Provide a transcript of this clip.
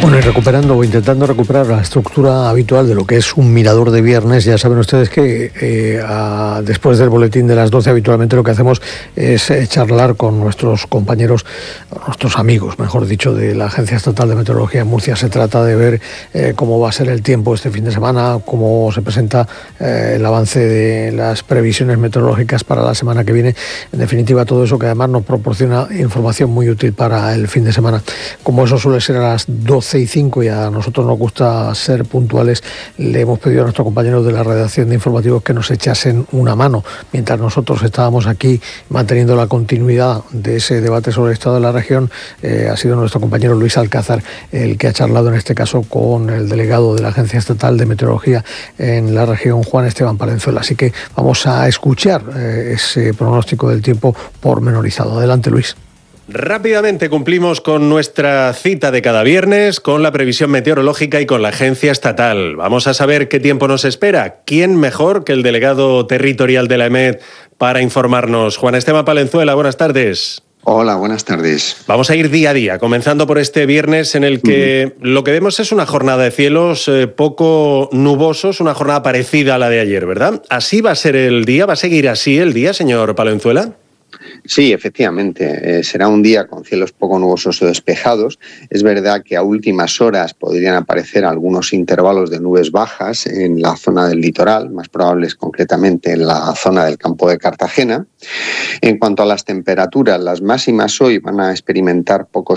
Bueno, y recuperando o intentando recuperar la estructura habitual de lo que es un mirador de viernes, ya saben ustedes que después del boletín de las 12 habitualmente lo que hacemos es charlar con nuestros compañeros, nuestros amigos, mejor dicho, de la Agencia Estatal de Meteorología en Murcia. Se trata de ver cómo va a ser el tiempo este fin de semana, cómo se presenta el avance de las previsiones meteorológicas para la semana que viene. En definitiva, todo eso que además nos proporciona información muy útil para el fin de semana. Como eso suele ser a las 12:05 y a nosotros nos gusta ser puntuales, le hemos pedido a nuestros compañeros de la redacción de informativos que nos echasen una mano. Mientras nosotros estábamos aquí manteniendo la continuidad de ese debate sobre el estado de la región, ha sido nuestro compañero Luis Alcázar el que ha charlado en este caso con el delegado de la Agencia Estatal de Meteorología en la región, Juan Esteban Palenzuela. Así que vamos a escuchar ese pronóstico del tiempo pormenorizado. Adelante, Luis. Rápidamente cumplimos con nuestra cita de cada viernes, con la previsión meteorológica y con la Agencia Estatal. Vamos a saber qué tiempo nos espera. ¿Quién mejor que el delegado territorial de la EMET para informarnos? Juan Esteban Palenzuela, buenas tardes. Hola, buenas tardes. Vamos a ir día a día, comenzando por este viernes en el que lo que vemos es una jornada de cielos poco nubosos, una jornada parecida a la de ayer, ¿verdad? ¿Así va a ser el día? ¿Va a seguir así el día, señor Palenzuela? Sí, efectivamente, será un día con cielos poco nubosos o despejados. Es verdad que a últimas horas podrían aparecer algunos intervalos de nubes bajas en la zona del litoral, más probables concretamente en la zona del campo de Cartagena. En cuanto a las temperaturas, las máximas hoy van a experimentar pocos